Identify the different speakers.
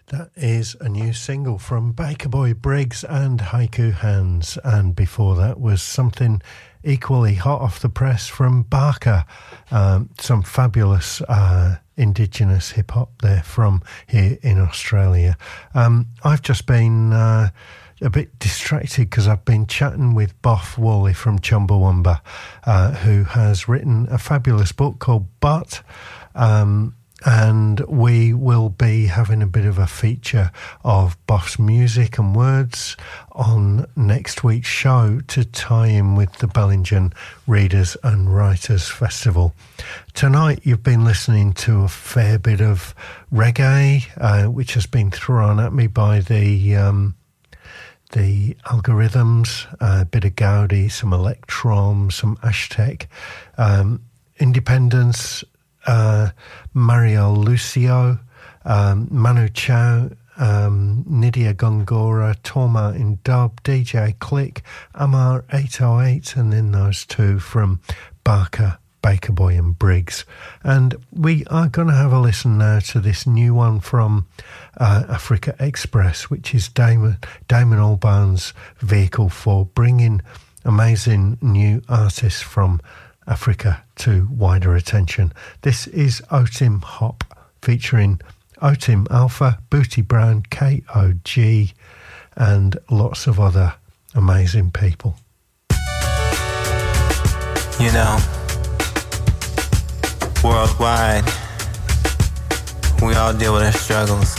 Speaker 1: That is a new single from Baker Boy Briggs and Haiku Hands, and before that was something equally hot off the press from Barker, some fabulous indigenous hip-hop there from here in Australia. I've just been a bit distracted because I've been chatting with Boff Wally from Chumbawamba, who has written a fabulous book called But, and we will be having a bit of a feature of Boff's music and words on next week's show to tie in with the Bellingen Readers and Writers Festival. Tonight you've been listening to a fair bit of reggae, which has been thrown at me by the algorithms, a bit of Gaudi, some Electron, some Aztec, Independence, Mario Lucio, Manu Chao, Nydia Gongora, Torma in Dub, DJ Click, Amar 808, and then those two from Barker, Baker Boy and Briggs. And we are going to have a listen now to this new one from Africa Express, which is Damon Albarn's vehicle for bringing amazing new artists from Africa to wider attention. This is Otim Hop featuring Otim Alpha, Booty Brown, KOG, and lots of other amazing people.
Speaker 2: You know, worldwide, we all deal with our struggles.